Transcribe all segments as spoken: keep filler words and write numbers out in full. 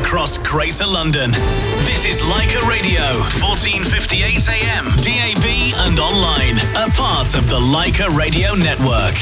across Greater London. This is Leica Radio, fourteen fifty-eight A M, D A B and online. A part of the Leica Radio Network.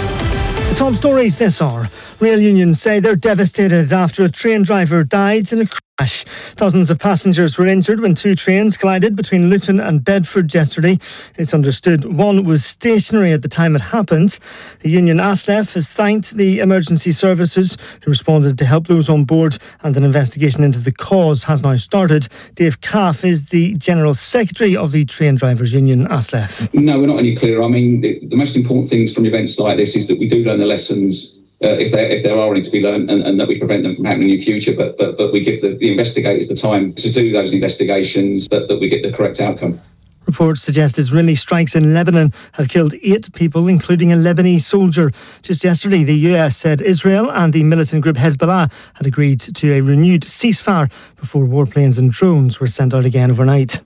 The top stories this hour. Rail unions say they're devastated after a train driver died in a crash. Dozens of passengers were injured when two trains collided between Luton and Bedford yesterday. It's understood one was stationary at the time it happened. The union A S L E F has thanked the emergency services who responded to help those on board, and an investigation into the cause has now started. Dave Caff is the General Secretary of the Train Drivers Union A S L E F. No, we're not any clearer. I mean, the, the most important things from events like this is that we do learn the lessons Uh, if there if there are any to be learned, and, and that we prevent them from happening in the future. But but but we give the, the investigators the time to do those investigations, that, that we get the correct outcome. Reports suggest Israeli strikes in Lebanon have killed eight people, including a Lebanese soldier. Just yesterday, the U S said Israel and the militant group Hezbollah had agreed to a renewed ceasefire before warplanes and drones were sent out again overnight.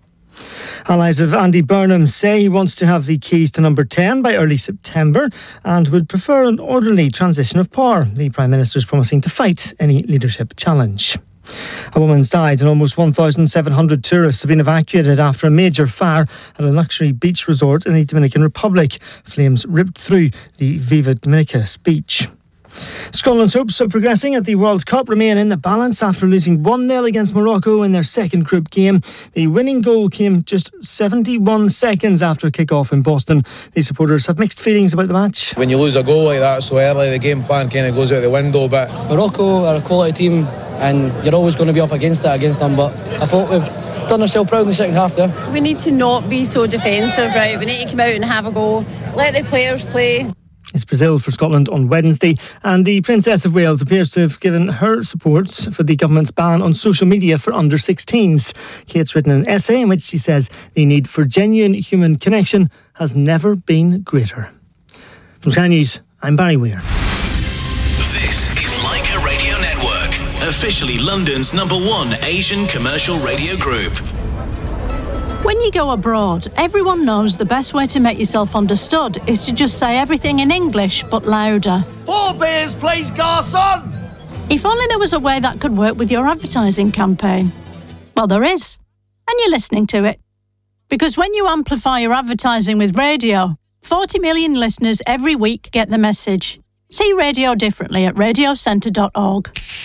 Allies of Andy Burnham say he wants to have the keys to number ten by early September and would prefer an orderly transition of power. The Prime Minister is promising to fight any leadership challenge. A woman's died and almost one thousand seven hundred tourists have been evacuated after a major fire at a luxury beach resort in the Dominican Republic. Flames ripped through the Viva Dominicas beach. Scotland's hopes of progressing at the World Cup remain in the balance after losing one nil against Morocco in their second group game. The winning goal came just seventy-one seconds after kick-off in Boston. The supporters have mixed feelings about the match. When you lose a goal like that so early, the game plan kind of goes out the window. But Morocco are a quality team, and you're always going to be up against that against them. But I thought we've done ourselves proud in the second half there. We need to not be so defensive, right? We need to come out and have a go. Let the players play. It's Brazil for Scotland on Wednesday, and the Princess of Wales appears to have given her support for the government's ban on social media for under sixteens. Kate's written an essay in which she says the need for genuine human connection has never been greater. From Sky News, I'm Barry Weir. This is Leica Radio Network, officially London's number one Asian commercial radio group. When you go abroad, everyone knows the best way to make yourself understood is to just say everything in English, but louder. Four beers, please, garçon! If only there was a way that could work with your advertising campaign. Well, there is. And you're listening to it. Because when you amplify your advertising with radio, forty million listeners every week get the message. See radio differently at radio centre dot org.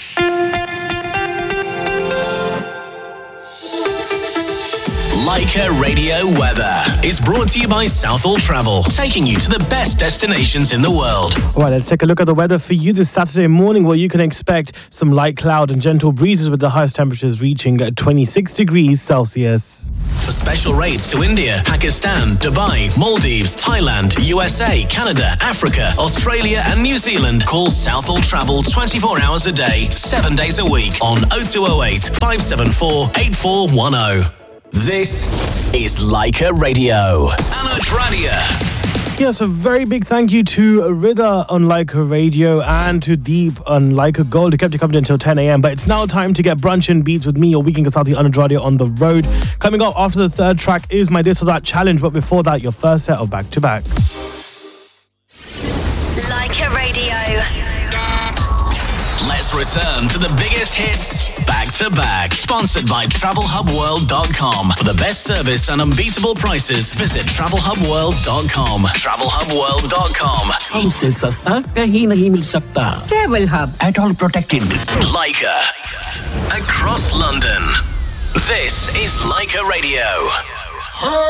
Leica Radio Weather is brought to you by Southall Travel, taking you to the best destinations in the world. All right, let's take a look at the weather for you this Saturday morning, where you can expect some light cloud and gentle breezes with the highest temperatures reaching twenty-six degrees Celsius. For special rates to India, Pakistan, Dubai, Maldives, Thailand, U S A, Canada, Africa, Australia and New Zealand, call Southall Travel twenty-four hours a day, seven days a week on oh two oh eight, five seven four, eight four one oh. This is Leica Radio. Anna Dradia. Yes, a very big thank you to Rida on Leica Radio and to Deep on Leica Gold, who kept you company until ten a.m. But it's now time to get brunch and beats with me, your weekend consultant Anna Dradia, on the road. Coming up after the third track is my This or That challenge, but before that, your first set of Back to Back. Leica Radio. Let's return to the biggest hits back to back. Sponsored by travel hub world dot com. For the best service and unbeatable prices, visit travel hub world dot com. travel hub world dot com. हमसे सस्ता कहीं नहीं मिल सकता. Travel Hub. At all protected. Leica. Across London. This is Leica Radio.